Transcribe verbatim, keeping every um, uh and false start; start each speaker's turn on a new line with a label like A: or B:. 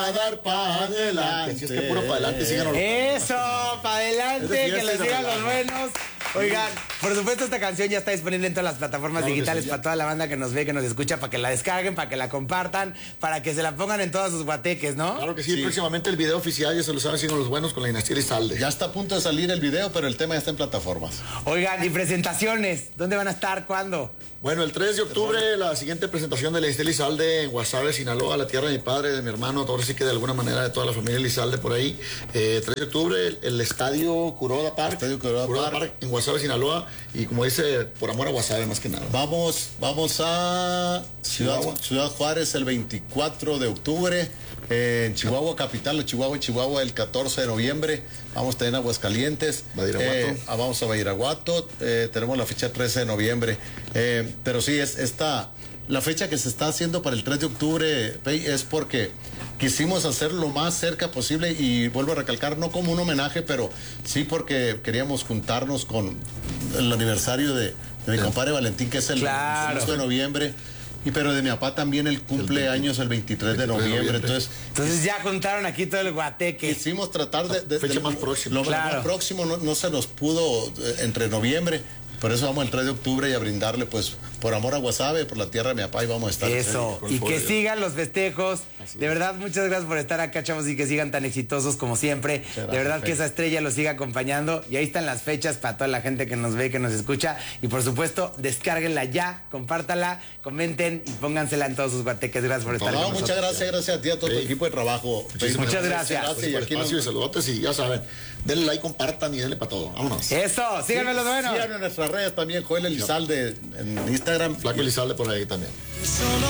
A: A dar para adelante. Si es que puro para adelante, síganos.
B: Eso, para adelante,
A: Es de
B: que les
A: fiesta y
B: sigan
A: de
B: los
A: relajo.
B: buenos. Oigan, por supuesto esta canción ya está disponible en todas las plataformas
A: Claro que
B: digitales
A: sí, ya.
B: para toda la banda que nos ve, que nos escucha, para que la descarguen, para que la compartan, para que se la pongan en todos sus guateques, ¿no?
A: Claro que sí,
C: Sí.
A: próximamente el video oficial, ya se lo saben, siguen los buenos con la dinastía Elizalde.
C: Ya está a punto de salir el video, pero el tema ya está en plataformas.
B: Oigan, y presentaciones, ¿dónde van a estar? ¿Cuándo?
A: Bueno, el tres de octubre, la siguiente presentación de la dinastía Elizalde en Guasave, Sinaloa, la tierra de mi padre, de mi hermano, ahora sí que de alguna manera de toda la familia Elizalde por ahí. Eh, tres de octubre, el, el estadio Kuroda Park,
C: Estadio Kuroda Park.
A: en Guasave, Sinaloa, y como dice, por amor a Guasave más que nada.
C: Vamos, vamos a Ciudad,
A: Chihuahua.
C: Ciudad Juárez el veinticuatro de octubre, eh, en Chihuahua capital, de Chihuahua, Chihuahua el catorce de noviembre, vamos también a Aguascalientes,
A: Badiraguato.
C: eh, ah, vamos a Badiraguato, eh, tenemos la fecha trece de noviembre, eh, pero sí, es esta, la fecha que se está haciendo para el tres de octubre, Pei, es porque quisimos hacer lo más cerca posible y vuelvo a recalcar, no como un homenaje, pero sí porque queríamos juntarnos con el aniversario de, de mi compadre Valentín, que es el
B: Claro.
C: veinticinco de noviembre, y pero de mi papá también el cumpleaños el veintitrés de noviembre, entonces
B: Entonces ya juntaron aquí todo el guateque.
C: quisimos tratar de... de-
A: Fecha
C: de-
A: más próxima.
C: Lo
B: Claro.
C: más próximo no, no se nos pudo eh, entre noviembre, por eso vamos el tres de octubre y a brindarle pues por amor a Guasave, por la tierra de mi papá, y vamos a estar.
B: Eso,
A: con
B: y
A: el
B: que
A: poder.
B: sigan los festejos.
A: Así
B: De
A: es.
B: verdad, muchas gracias por estar acá, chavos, y que sigan tan exitosos como siempre.
C: gracias,
B: De verdad que
C: Fede.
B: esa estrella los siga acompañando. Y ahí están las fechas para toda la gente que nos ve, que nos escucha. Y por supuesto, descárguenla ya, compártala, comenten y póngansela en todos sus guateques. Gracias por estar
C: No,
B: con
C: muchas
B: nosotros.
C: gracias, gracias a ti, a todo tu
A: Sí.
C: equipo de trabajo.
A: Muchísimas
B: Muchas gracias.
A: Gracias
C: y
A: por el
C: aquí
A: espacio
C: nos-
A: y saludotes y ya saben, denle like, compartan y denle para todo. Vámonos.
B: Eso, síganme los buenos.
C: Síganos en nuestras redes también, Joel Elizalde en Instagram.
A: Flaco Elizalde por ahí también.
D: Solo